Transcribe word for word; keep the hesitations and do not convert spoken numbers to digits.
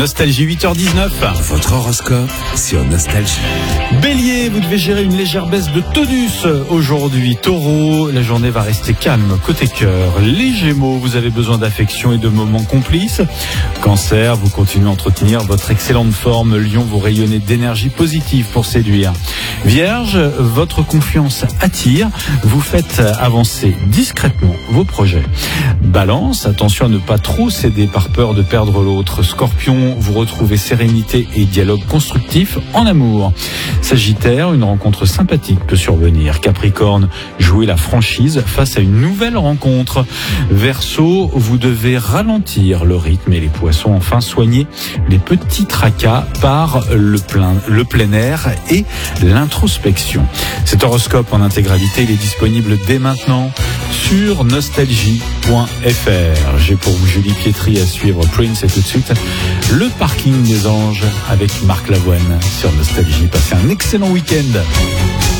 Nostalgie huit heures dix-neuf. Votre horoscope sur Nostalgie. Bélier, vous devez gérer une légère baisse de tonus aujourd'hui. Taureau, la journée va rester calme côté cœur. Les Gémeaux, vous avez besoin d'affection et de moments complices. Cancer, vous continuez à entretenir votre excellente forme. Lion, vous rayonnez d'énergie positive pour séduire. Vierge, votre confiance attire. Vous faites avancer discrètement vos projets. Balance, attention à ne pas trop céder par peur de perdre l'autre. Scorpion, vous retrouvez sérénité et dialogue constructif en amour. Sagittaire, une rencontre sympathique peut survenir. Capricorne, jouez la franchise face à une nouvelle rencontre. Verseau, vous devez ralentir le rythme. Et les poissons, enfin, soignez les petits tracas par le plein, le plein air et l'introspection. Cet horoscope en intégralité, il est disponible dès maintenant sur nostalgie point f r. J'ai pour vous Julie Pietri à suivre Prince et tout de suite le parking des anges avec Marc Lavoine sur Nostalgie. Passez un excellent week-end.